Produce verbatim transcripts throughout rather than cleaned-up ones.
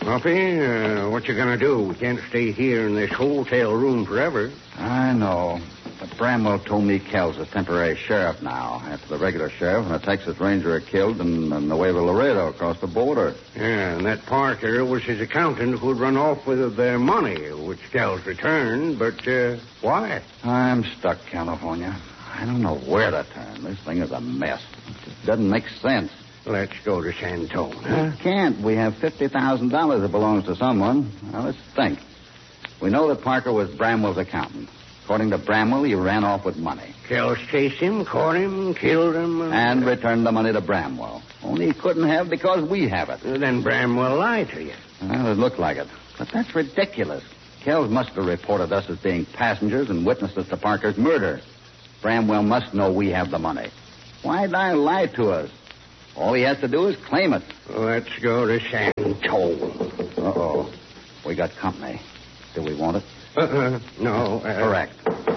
Hoppy, uh, what you gonna do? We can't stay here in this hotel room forever. I know. But Bramwell told me Kells is temporary sheriff now, after the regular sheriff and the Texas Ranger are killed in, in Nuevo Laredo across the border. Yeah, and that Parker was his accountant who'd run off with their money, which Kells returned. But uh, why? I'm stuck, California. I don't know where to turn. This thing is a mess. It just doesn't make sense. Let's go to Santone, huh? We can't. We have fifty thousand dollars that belongs to someone. Now, let's think. We know that Parker was Bramwell's accountant. According to Bramwell, he ran off with money. Kells chased him, caught him, killed him. And, and returned the money to Bramwell. Only he couldn't have because we have it. Then Bramwell lied to you. Well, it looked like it. But that's ridiculous. Kells must have reported us as being passengers and witnesses to Parker's murder. Bramwell must know we have the money. Why'd I lie to us? All he has to do is claim it. Let's go to Santone. Uh-oh. We got company. Do we want it? Uh-uh. No. Uh... Correct.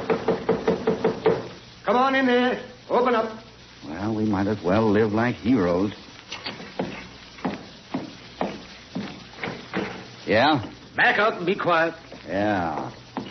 Come on in there. Open up. Well, we might as well live like heroes. Yeah? Back up and be quiet. Yeah.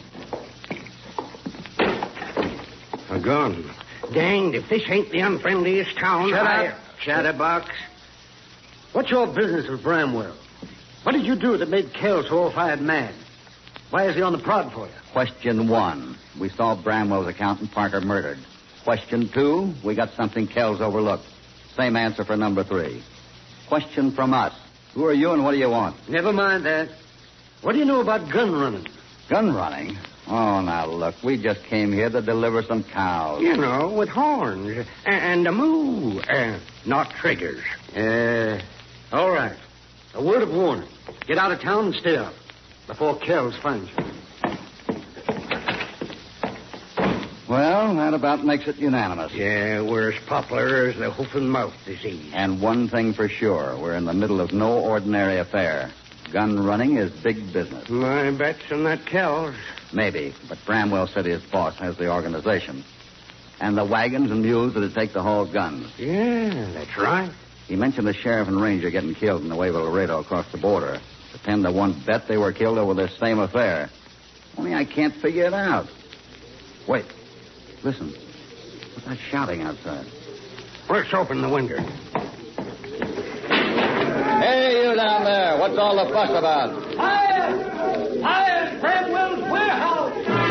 A gun. Danged if this ain't the unfriendliest town. Shut I... up, chatterbox. What's your business with Bramwell? What did you do that made Kells so all-fired mad? Why is he on the prod for you? Question one. We saw Bramwell's accountant, Parker, murdered. Question two. We got something Kells overlooked. Same answer for number three. Question from us. Who are you and what do you want? Never mind that. What do you know about gun running? Gun running? Oh, now, look, we just came here to deliver some cows. You know, with horns and a moo. Uh, not triggers. Uh, all right. A word of warning. Get out of town and stay out before Kells finds you. Well, that about makes it unanimous. Yeah, we're as popular as the hoof and mouth disease. And one thing for sure, we're in the middle of no ordinary affair. Gun running is big business. My bet's on that Kells. Maybe, but Bramwell said his boss has the organization. And the wagons and mules that'll take the haul guns. Yeah, that's right. He mentioned the sheriff and ranger getting killed in Nuevo Laredo across the border. The ten to one bet they were killed over this same affair. Only I can't figure it out. Wait. Listen. What's that shouting outside? Let's open the window. Hey, you down there. What's all the fuss about? Fire! Fire! Bramwell's warehouse!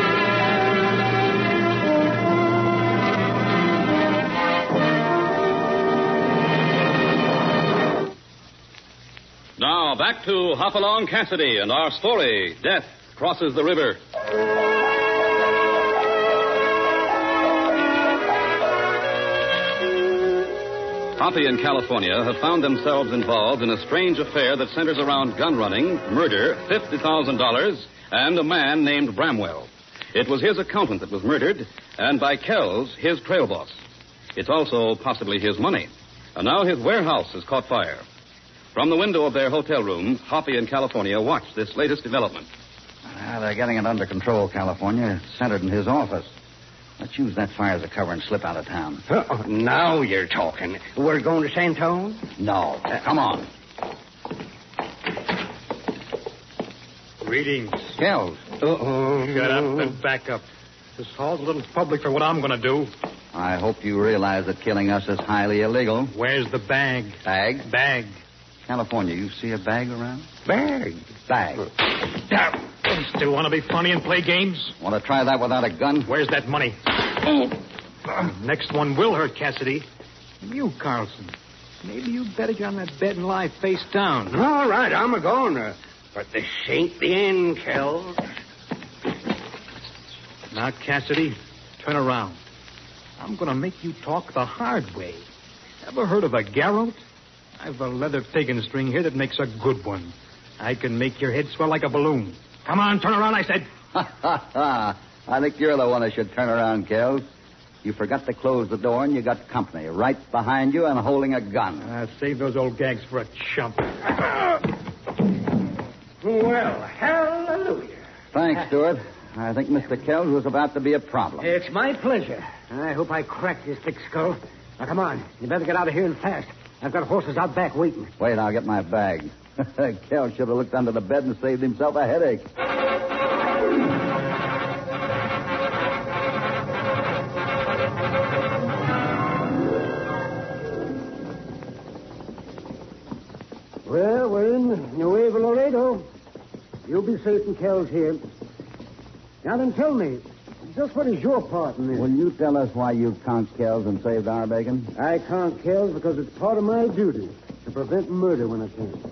Now, back to Hopalong Cassidy and our story, Death Crosses the River. Hoppy and California have found themselves involved in a strange affair that centers around gun running, murder, fifty thousand dollars, and a man named Bramwell. It was his accountant that was murdered, and by Kells, his trail boss. It's also possibly his money. And now his warehouse has caught fire. From the window of their hotel room, Hoppy and California watch this latest development. Ah, they're getting it under control, California. It's centered in his office. Let's use that fire as a cover and slip out of town. Oh, now you're talking. We're going to Santone? No. Uh, come on. Greetings. Kells. Uh-oh. Shut up and back up. This hall's a little public for what I'm going to do. I hope you realize that killing us is highly illegal. Where's the bag? Bag? Bag. California, you see a bag around? Bag. Bag. Damn. Still want to be funny and play games? Want to try that without a gun? Where's that money? Uh, next one will hurt, Cassidy. You, Carlson. Maybe you better get on that bed and lie face down. All right, I'm a-going. Uh, but this ain't the end, Kells. Now, Cassidy, turn around. I'm going to make you talk the hard way. Ever heard of a garrote? I've a leather piggin string here that makes a good one. I can make your head swell like a balloon. Come on, turn around, I said. Ha, ha, ha. I think you're the one that should turn around, Kells. You forgot to close the door, and you got company right behind you and holding a gun. Uh, save those old gags for a chump. Well, hallelujah. Thanks, Stuart. I think Mister Kells was about to be a problem. It's my pleasure. I hope I cracked his thick skull. Now, come on. You better get out of here and fast. I've got horses out back waiting. Wait, I'll get my bag. Kel should have looked under the bed and saved himself a headache. Well, we're in Nuevo Laredo. You'll be safe in Kel's here. Now then, tell me, just what is your part in this? Will you tell us why you conked Kells and saved our bacon? I can't Kel's because it's part of my duty to prevent murder when I can.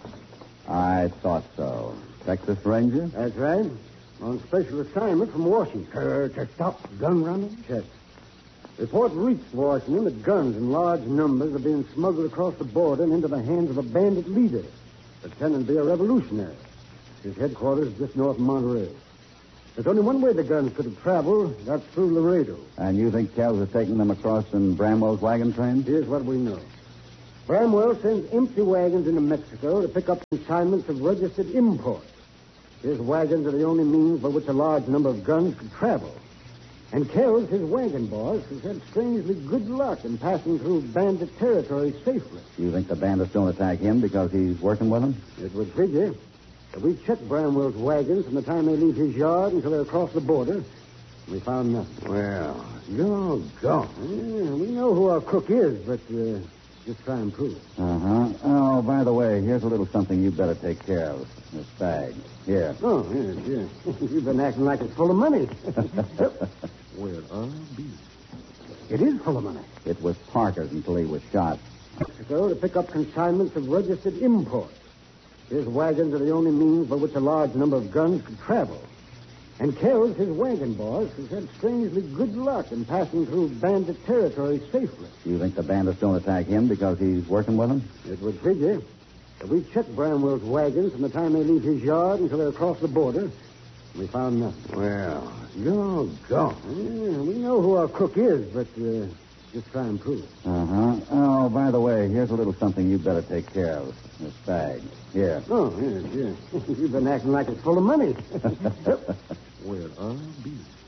I thought so. Texas Ranger? That's right. On special assignment from Washington. Uh, to stop gun running? Yes. Report reached Washington that guns in large numbers are being smuggled across the border and into the hands of a bandit leader, pretending to be a revolutionary. His headquarters is just north of Monterey. There's only one way the guns could have traveled. That's through Laredo. And you think Kells are taking them across in Bramwell's wagon train? Here's what we know. Bramwell sends empty wagons into Mexico to pick up consignments of registered imports. His wagons are the only means by which a large number of guns could travel. And Kells, his wagon boss, has had strangely good luck in passing through bandit territory safely. You think the bandits don't attack him because he's working with them? It would figure. But we checked Bramwell's wagons from the time they leave his yard until they cross the border. We found nothing. Well, you're gone. Yeah, we know who our cook is, but uh, just try and prove it. Uh-huh. Oh, by the way, here's a little something you better take care of. This bag. Here. Oh, yes, yes. You've been acting like it's full of money. Where are be? It is full of money. It was Parker's until he was shot. Mexico to pick up consignments of registered imports. His wagons are the only means by which a large number of guns could travel. And Kells, his wagon boss, has had strangely good luck in passing through bandit territory safely. You think the bandits don't attack him because he's working with them? It would figure. But we checked Bramwell's wagons from the time they leave his yard until they cross the border. We found nothing. Well, you're gone. Yeah, we know who our cook is, but uh, just try and prove it. Uh-huh. Oh, by the way, here's a little something you better take care of. This bag. Here. Oh, yes, yes. You've been acting like it's full of money. Where are be?